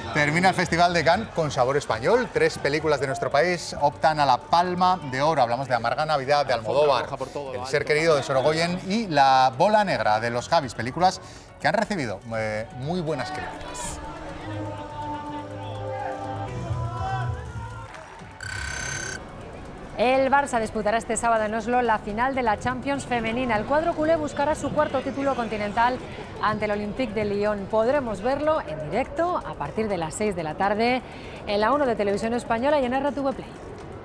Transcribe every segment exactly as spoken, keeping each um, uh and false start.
Termina el Festival de Cannes con sabor español. Tres películas de nuestro país optan a la Palma de Oro. Hablamos de Amarga Navidad, de Almodóvar, El ser querido, de Sorogoyen y La bola negra, de los Javis. Películas que han recibido eh, muy buenas críticas. El Barça disputará este sábado en Oslo la final de la Champions femenina. El cuadro culé buscará su cuarto título continental ante el Olympique de Lyon. Podremos verlo en directo a partir de las seis de la tarde en la uno de Televisión Española y en R T V Play.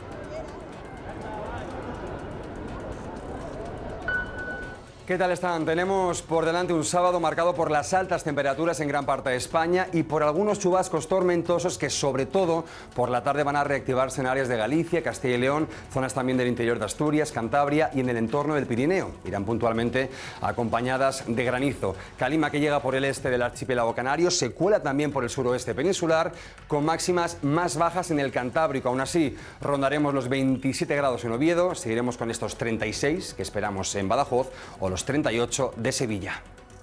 ¿Qué tal están? Tenemos por delante un sábado marcado por las altas temperaturas en gran parte de España y por algunos chubascos tormentosos que sobre todo por la tarde van a reactivarse en áreas de Galicia, Castilla y León, zonas también del interior de Asturias, Cantabria y en el entorno del Pirineo. Irán puntualmente acompañadas de granizo. Calima, que llega por el este del archipiélago canario, se cuela también por el suroeste peninsular con máximas más bajas en el Cantábrico. Aún así, rondaremos los veintisiete grados en Oviedo, seguiremos con estos treinta y seis que esperamos en Badajoz o los treinta y ocho de Sevilla.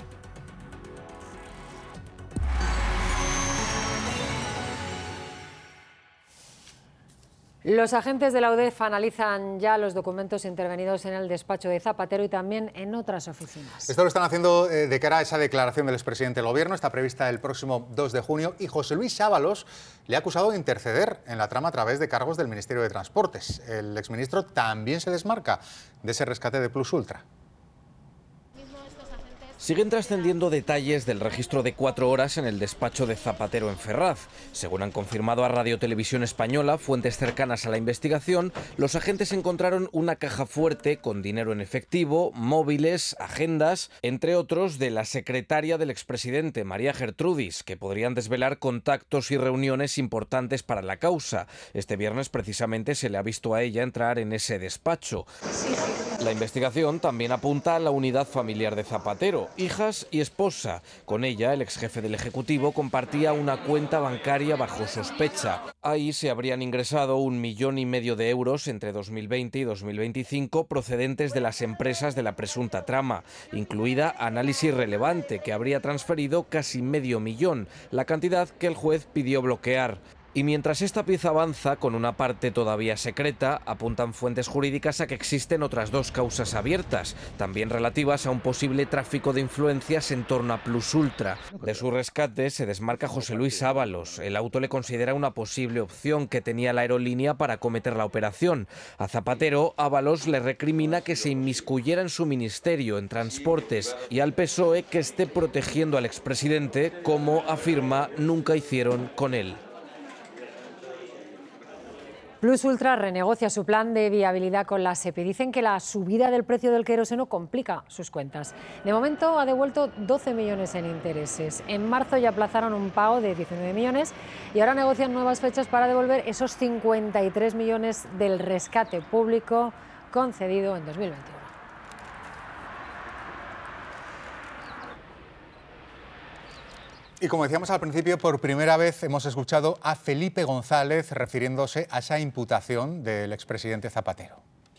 Los agentes de la U D E F analizan ya los documentos intervenidos en el despacho de Zapatero y también en otras oficinas. Esto lo están haciendo eh, de cara a esa declaración del expresidente del Gobierno. Está prevista el próximo dos de junio y José Luis Ábalos le ha acusado de interceder en la trama a través de cargos del Ministerio de Transportes. El exministro también se desmarca de ese rescate de Plus Ultra. Siguen trascendiendo detalles del registro de cuatro horas en el despacho de Zapatero en Ferraz. Según han confirmado a Radio Televisión Española, fuentes cercanas a la investigación, los agentes encontraron una caja fuerte con dinero en efectivo, móviles, agendas, entre otros de la secretaria del expresidente, María Gertrudis, que podrían desvelar contactos y reuniones importantes para la causa. Este viernes precisamente se le ha visto a ella entrar en ese despacho. La investigación también apunta a la unidad familiar de Zapatero, hijas y esposa. Con ella, el exjefe del Ejecutivo compartía una cuenta bancaria bajo sospecha. Ahí se habrían ingresado un millón y medio de euros entre dos mil veinte y dos mil veinticinco procedentes de las empresas de la presunta trama, incluida Análisis Relevante, que habría transferido casi medio millón, la cantidad que el juez pidió bloquear. Y mientras esta pieza avanza con una parte todavía secreta, apuntan fuentes jurídicas a que existen otras dos causas abiertas, también relativas a un posible tráfico de influencias en torno a Plus Ultra. De su rescate se desmarca José Luis Ábalos. El auto le considera una posible opción que tenía la aerolínea para acometer la operación. A Zapatero, Ábalos le recrimina que se inmiscuyera en su ministerio, en transportes, y al P S O E que esté protegiendo al expresidente, como afirma nunca hicieron con él. Plus Ultra renegocia su plan de viabilidad con la SEPI. Dicen que la subida del precio del queroseno complica sus cuentas. De momento ha devuelto doce millones en intereses. En marzo ya aplazaron un pago de diecinueve millones y ahora negocian nuevas fechas para devolver esos cincuenta y tres millones del rescate público concedido en dos mil veintiuno. Y como decíamos al principio, por primera vez hemos escuchado a Felipe González refiriéndose a esa imputación del expresidente Zapatero.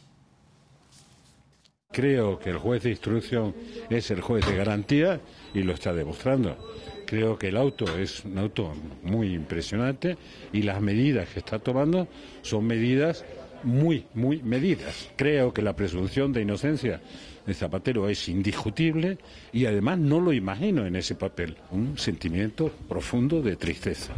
Creo que el juez de instrucción es el juez de garantía y lo está demostrando. Creo que el auto es un auto muy impresionante y las medidas que está tomando son medidas muy, muy medidas. Creo que la presunción de inocencia de Zapatero es indiscutible y además no lo imagino en ese papel. Un sentimiento profundo de tristeza.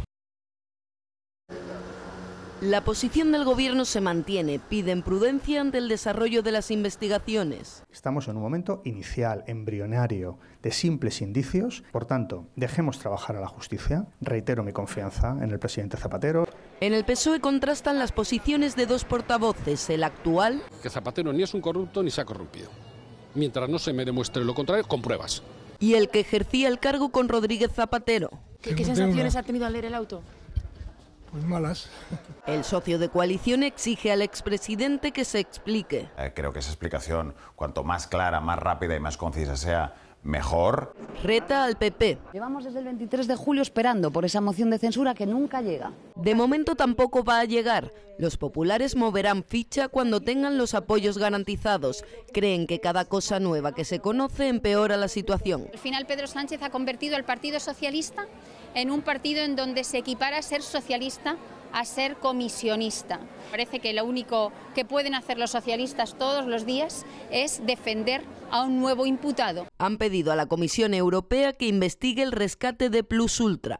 La posición del Gobierno se mantiene. Piden prudencia ante el desarrollo de las investigaciones. Estamos en un momento inicial, embrionario, de simples indicios. Por tanto, dejemos trabajar a la justicia. Reitero mi confianza en el presidente Zapatero. En el P S O E contrastan las posiciones de dos portavoces. El actual... Que Zapatero ni es un corrupto ni se ha corrompido. Mientras no se me demuestre lo contrario, con pruebas. Y el que ejercía el cargo con Rodríguez Zapatero. ¿Qué, qué sensaciones ha tenido al leer el auto? Pues malas. El socio de coalición exige al expresidente que se explique. Eh, creo que esa explicación, cuanto más clara, más rápida y más concisa sea, mejor. Reta al P P. Llevamos desde el veintitrés de julio esperando por esa moción de censura que nunca llega. De momento tampoco va a llegar. Los populares moverán ficha cuando tengan los apoyos garantizados. Creen que cada cosa nueva que se conoce empeora la situación. Al final Pedro Sánchez ha convertido al Partido Socialista en un partido en donde se equipara a ser socialista a ser comisionista. Parece que lo único que pueden hacer los socialistas todos los días es defender a un nuevo imputado. Han pedido a la Comisión Europea que investigue el rescate de Plus Ultra.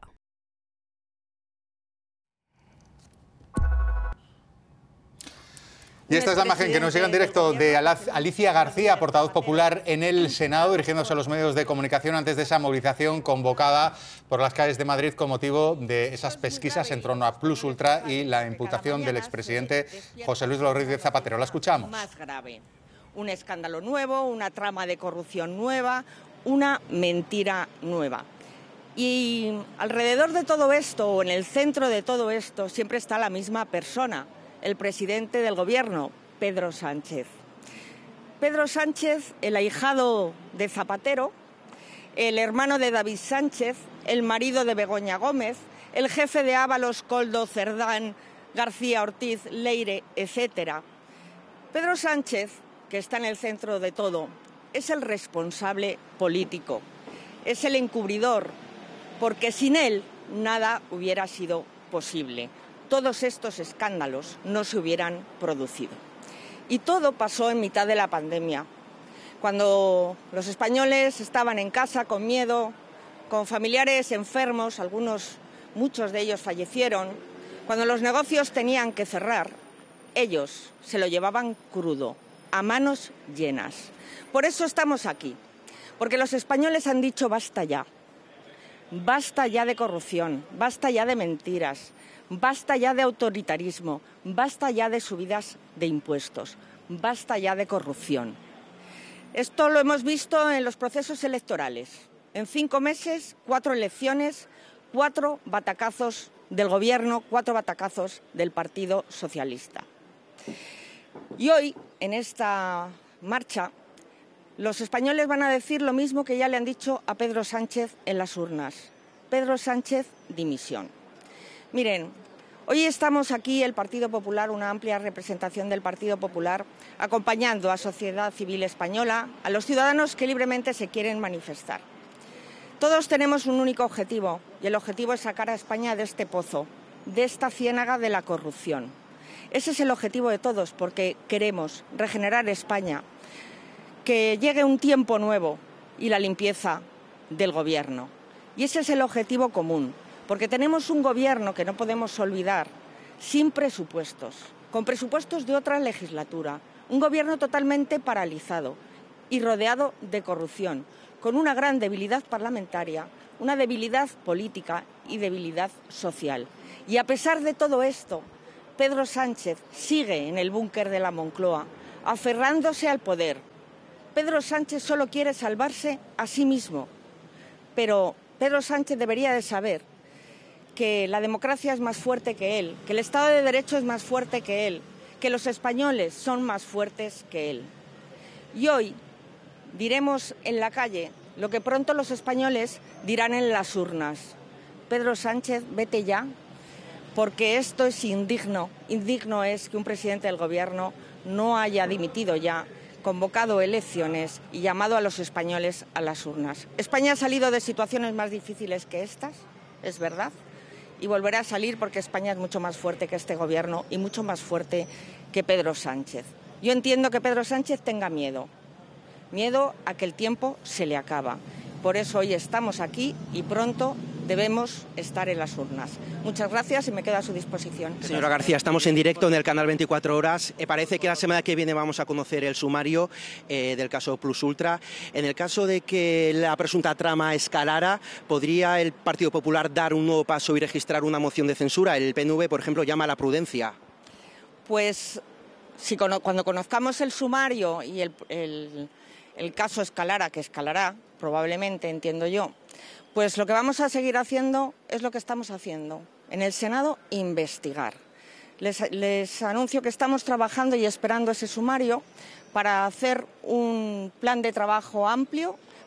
Y esta es la imagen que nos llega en directo de Alicia García, portavoz popular en el Senado, dirigiéndose a los medios de comunicación antes de esa movilización convocada por las calles de Madrid con motivo de esas pesquisas en torno a Plus Ultra y la imputación del expresidente José Luis Rodríguez Zapatero. La escuchamos. Más grave, un escándalo nuevo, una trama de corrupción nueva, una mentira nueva. Y alrededor de todo esto, o en el centro de todo esto, siempre está la misma persona, el presidente del gobierno, Pedro Sánchez. Pedro Sánchez, el ahijado de Zapatero, el hermano de David Sánchez, el marido de Begoña Gómez, el jefe de Ábalos, Koldo, Cerdán, García Ortiz, Leire, etcétera. Pedro Sánchez, que está en el centro de todo, es el responsable político, es el encubridor, porque sin él nada hubiera sido posible. Todos estos escándalos no se hubieran producido. Y todo pasó en mitad de la pandemia, cuando los españoles estaban en casa con miedo, con familiares enfermos, algunos, muchos de ellos fallecieron, cuando los negocios tenían que cerrar, ellos se lo llevaban crudo, a manos llenas. Por eso estamos aquí, porque los españoles han dicho basta ya, basta ya de corrupción, basta ya de mentiras, basta ya de autoritarismo, basta ya de subidas de impuestos, basta ya de corrupción. Esto lo hemos visto en los procesos electorales. En cinco meses, cuatro elecciones, cuatro batacazos del gobierno, cuatro batacazos del Partido Socialista. Y hoy, en esta marcha, los españoles van a decir lo mismo que ya le han dicho a Pedro Sánchez en las urnas. Pedro Sánchez, dimisión. Miren, hoy estamos aquí, el Partido Popular, una amplia representación del Partido Popular, acompañando a sociedad civil española, a los ciudadanos que libremente se quieren manifestar. Todos tenemos un único objetivo, y el objetivo es sacar a España de este pozo, de esta ciénaga de la corrupción. Ese es el objetivo de todos, porque queremos regenerar España, que llegue un tiempo nuevo y la limpieza del gobierno. Y ese es el objetivo común. Porque tenemos un gobierno que no podemos olvidar, sin presupuestos, con presupuestos de otra legislatura, un gobierno totalmente paralizado y rodeado de corrupción, con una gran debilidad parlamentaria, una debilidad política y debilidad social. Y a pesar de todo esto, Pedro Sánchez sigue en el búnker de la Moncloa, aferrándose al poder. Pedro Sánchez solo quiere salvarse a sí mismo, pero Pedro Sánchez debería de saber que la democracia es más fuerte que él, que el Estado de Derecho es más fuerte que él, que los españoles son más fuertes que él. Y hoy diremos en la calle lo que pronto los españoles dirán en las urnas. Pedro Sánchez, vete ya, porque esto es indigno. Indigno es que un presidente del Gobierno no haya dimitido ya, convocado elecciones y llamado a los españoles a las urnas. España ha salido de situaciones más difíciles que estas, es verdad, y volverá a salir porque España es mucho más fuerte que este gobierno y mucho más fuerte que Pedro Sánchez. Yo entiendo que Pedro Sánchez tenga miedo, miedo a que el tiempo se le acaba. Por eso hoy estamos aquí y pronto debemos estar en las urnas. Muchas gracias y me quedo a su disposición. Señora García, estamos en directo en el canal veinticuatro horas. Eh, parece que la semana que viene vamos a conocer el sumario eh, del caso Plus Ultra. En el caso de que la presunta trama escalara, ¿podría el Partido Popular dar un nuevo paso y registrar una moción de censura? El P N V, por ejemplo, llama a la prudencia. Pues si cono cuando conozcamos el sumario y el, el, el caso escalara, que escalará probablemente, entiendo yo, pues lo que vamos a seguir haciendo es lo que estamos haciendo. En el Senado, investigar. Les, les anuncio que estamos trabajando y esperando ese sumario para hacer un plan de trabajo amplio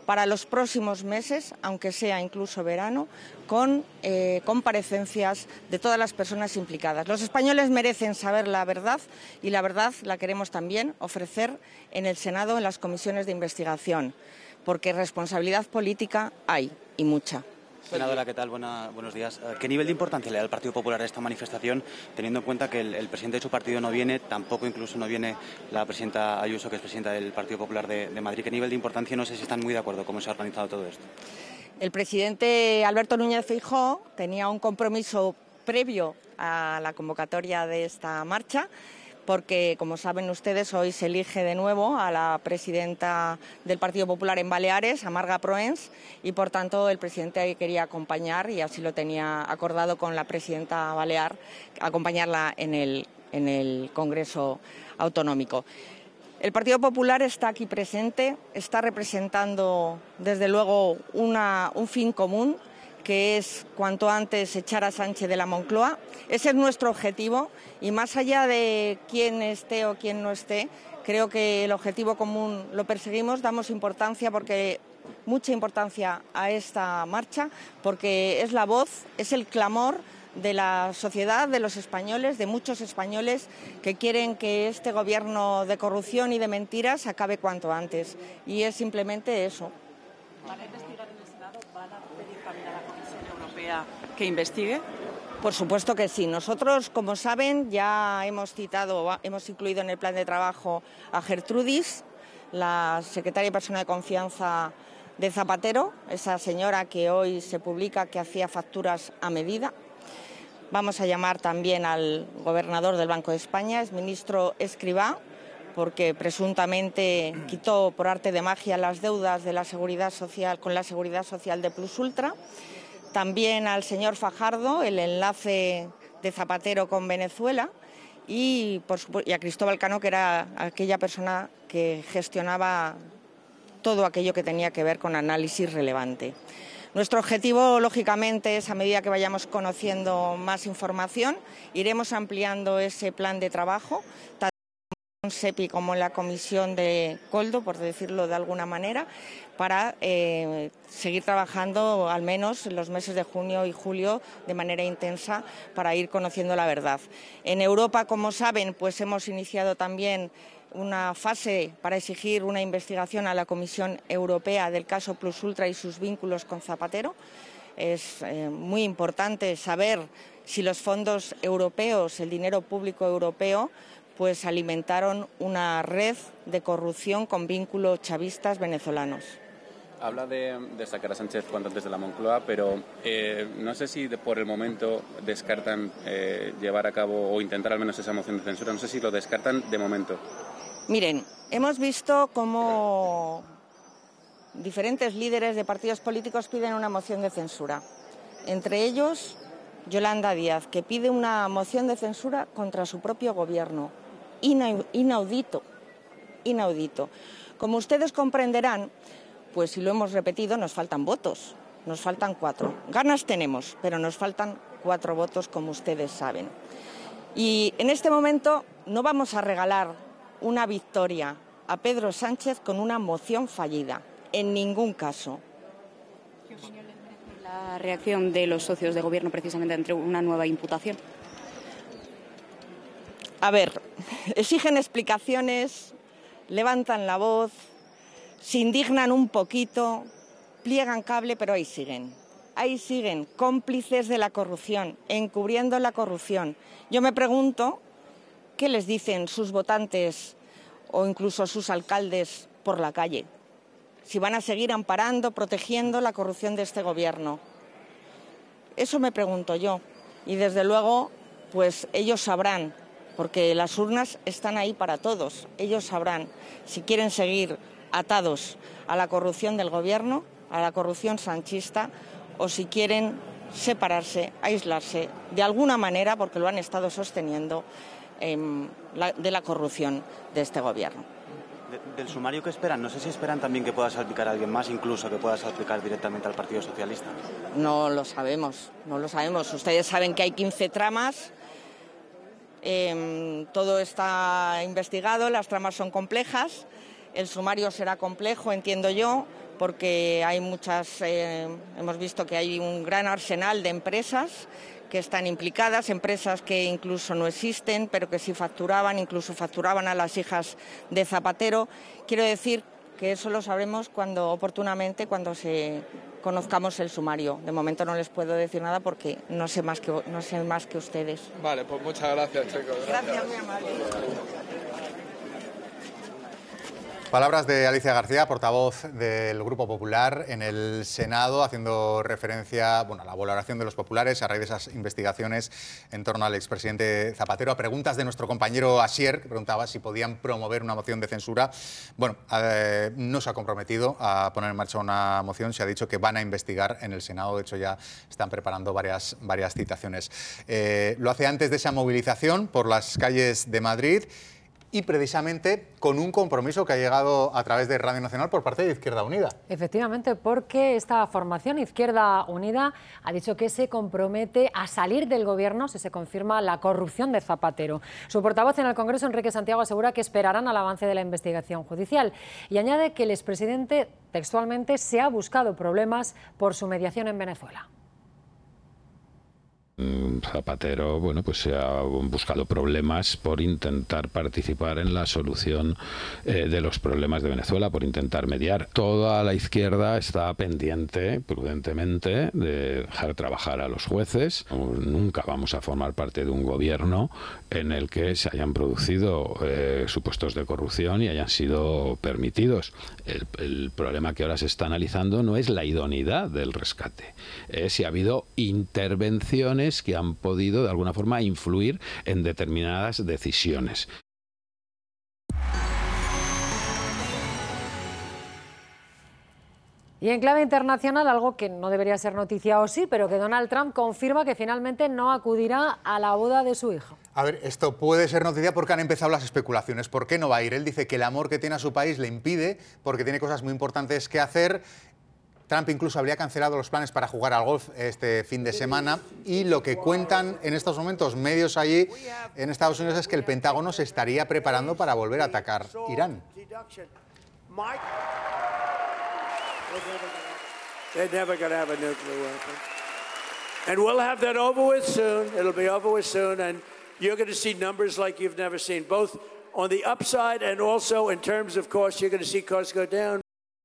para los próximos meses, aunque sea incluso verano, con eh, comparecencias de todas las personas implicadas. Los españoles merecen saber la verdad y la verdad la queremos también ofrecer en el Senado, en las comisiones de investigación, porque responsabilidad política hay y mucha. Senadora, ¿qué tal? Buena, buenos días. ¿Qué nivel de importancia le da al Partido Popular a esta manifestación, teniendo en cuenta que el, el presidente de su partido no viene, tampoco incluso no viene la presidenta Ayuso, que es presidenta del Partido Popular de, de Madrid? ¿Qué nivel de importancia? No sé si están muy de acuerdo cómo se ha organizado todo esto. El presidente Alberto Núñez Feijóo tenía un compromiso previo a la convocatoria de esta marcha, porque, como saben ustedes, hoy se elige de nuevo a la presidenta del Partido Popular en Baleares, a Marga Proens, y por tanto el presidente quería acompañar, y así lo tenía acordado con la presidenta balear, acompañarla en el, en el Congreso Autonómico. El Partido Popular está aquí presente, está representando desde luego una, un fin común, que es cuanto antes echar a Sánchez de la Moncloa. Ese es nuestro objetivo y más allá de quién esté o quién no esté, creo que el objetivo común lo perseguimos, damos importancia porque mucha importancia a esta marcha, porque es la voz, es el clamor de la sociedad, de los españoles, de muchos españoles que quieren que este gobierno de corrupción y de mentiras acabe cuanto antes. Y es simplemente eso. ¿Van a investigar en el Senado? ¿Van a pedir también a la Comisión Europea que investigue? Por supuesto que sí. Nosotros, como saben, ya hemos citado, hemos incluido en el plan de trabajo a Gertrudis, la secretaria y persona de confianza de Zapatero, esa señora que hoy se publica que hacía facturas a medida. Vamos a llamar también al gobernador del Banco de España, es ministro Escrivá, porque presuntamente quitó por arte de magia las deudas de la Seguridad Social con la Seguridad Social de Plus Ultra. También al señor Fajardo, el enlace de Zapatero con Venezuela, y, por supuesto, y a Cristóbal Cano, que era aquella persona que gestionaba todo aquello que tenía que ver con análisis relevante. Nuestro objetivo, lógicamente, es a medida que vayamos conociendo más información, iremos ampliando ese plan de trabajo, tanto en SEPI como en la comisión de Coldo, por decirlo de alguna manera, para eh, seguir trabajando al menos en los meses de junio y julio de manera intensa para ir conociendo la verdad. En Europa, como saben, pues hemos iniciado también una fase para exigir una investigación a la Comisión Europea del caso Plus Ultra y sus vínculos con Zapatero. Es eh, muy importante saber si los fondos europeos, el dinero público europeo, pues alimentaron una red de corrupción con vínculos chavistas venezolanos. Habla de, de sacar a Sánchez cuanto antes de la Moncloa, pero eh, no sé si de, por el momento descartan eh, llevar a cabo o intentar al menos esa moción de censura. No sé si lo descartan de momento. Miren, hemos visto cómo diferentes líderes de partidos políticos piden una moción de censura. Entre ellos, Yolanda Díaz, que pide una moción de censura contra su propio gobierno. Inaudito, inaudito. Como ustedes comprenderán, pues si lo hemos repetido, nos faltan votos, nos faltan cuatro. Ganas tenemos, pero nos faltan cuatro votos, como ustedes saben. Y en este momento no vamos a regalar una victoria a Pedro Sánchez con una moción fallida, en ningún caso. ¿Qué opinión les merece la reacción de los socios de gobierno precisamente ante una nueva imputación? A ver, exigen explicaciones, levantan la voz, se indignan un poquito, pliegan cable, pero ahí siguen. Ahí siguen, cómplices de la corrupción, encubriendo la corrupción. Yo me pregunto qué les dicen sus votantes o incluso sus alcaldes por la calle. Si van a seguir amparando, protegiendo la corrupción de este gobierno. Eso me pregunto yo. Y desde luego, pues ellos sabrán, porque las urnas están ahí para todos. Ellos sabrán si quieren seguir atados a la corrupción del gobierno, a la corrupción sanchista, o si quieren separarse, aislarse de alguna manera, porque lo han estado sosteniendo, eh, la, de la corrupción de este gobierno. De, ¿Del sumario que esperan? No sé si esperan también que pueda salpicar a alguien más, incluso que pueda salpicar directamente al Partido Socialista. No lo sabemos, no lo sabemos. Ustedes saben que hay quince tramas. Eh, todo está investigado, las tramas son complejas, el sumario será complejo, entiendo yo, porque hay muchas, eh, hemos visto que hay un gran arsenal de empresas que están implicadas, empresas que incluso no existen, pero que sí facturaban, incluso facturaban a las hijas de Zapatero. Quiero decir que eso lo sabremos cuando oportunamente, cuando se conozcamos el sumario. De momento no les puedo decir nada porque no sé más que, no sé más que ustedes. Vale, pues muchas gracias, chicos. Gracias, gracias muy amable. Palabras de Alicia García, portavoz del Grupo Popular en el Senado, haciendo referencia, bueno, a la valoración de los populares a raíz de esas investigaciones en torno al expresidente Zapatero. A preguntas de nuestro compañero Asier, que preguntaba si podían promover una moción de censura. Bueno, eh, no se ha comprometido a poner en marcha una moción, se ha dicho que van a investigar en el Senado, de hecho ya están preparando varias, varias citaciones. Eh, lo hace antes de esa movilización por las calles de Madrid, y precisamente con un compromiso que ha llegado a través de Radio Nacional por parte de Izquierda Unida. Efectivamente, porque esta formación Izquierda Unida ha dicho que se compromete a salir del gobierno si se confirma la corrupción de Zapatero. Su portavoz en el Congreso, Enrique Santiago, asegura que esperarán al avance de la investigación judicial y añade que el expresidente textualmente se ha buscado problemas por su mediación en Venezuela. Zapatero, bueno, pues se ha buscado problemas por intentar participar en la solución eh, de los problemas de Venezuela, por intentar mediar. Toda la izquierda está pendiente, prudentemente, de dejar trabajar a los jueces. Nunca vamos a formar parte de un gobierno en el que se hayan producido eh, supuestos de corrupción y hayan sido permitidos. El, el problema que ahora se está analizando no es la idoneidad del rescate, es si ha habido intervenciones que han podido de alguna forma influir en determinadas decisiones. Y en clave internacional, algo que no debería ser noticia o sí, pero que Donald Trump confirma que finalmente no acudirá a la boda de su hijo. A ver, esto puede ser noticia porque han empezado las especulaciones. ¿Por qué no va a ir? Él dice que el amor que tiene a su país le impide porque tiene cosas muy importantes que hacer. Trump incluso habría cancelado los planes para jugar al golf este fin de semana y lo que cuentan en estos momentos medios allí en Estados Unidos es que el Pentágono se estaría preparando para volver a atacar Irán. They're never going to have a nuclear weapon. And we'll have that over with soon. It'll be over with soon, and you're going to see numbers like you've never seen, both on the upside and also in terms of costs, you're going to see costs go down.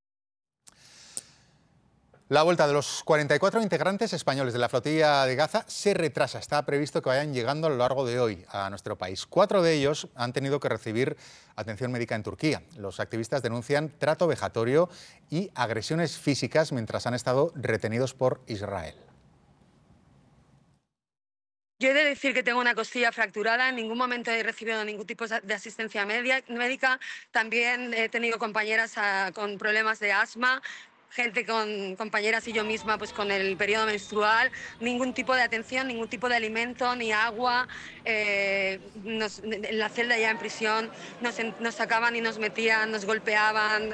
La vuelta de los cuarenta y cuatro integrantes españoles de la flotilla de Gaza se retrasa. Está previsto que vayan llegando a lo largo de hoy a nuestro país. Cuatro de ellos han tenido que recibir atención médica en Turquía. Los activistas denuncian trato vejatorio y agresiones físicas mientras han estado retenidos por Israel. Yo he de decir que tengo una costilla fracturada, en ningún momento he recibido ningún tipo de asistencia médica. También he tenido compañeras a, con problemas de asma, gente con compañeras y yo misma pues con el periodo menstrual, ningún tipo de atención, ningún tipo de alimento, ni agua. Eh, nos, en la celda ya en prisión nos, nos sacaban y nos metían, nos golpeaban.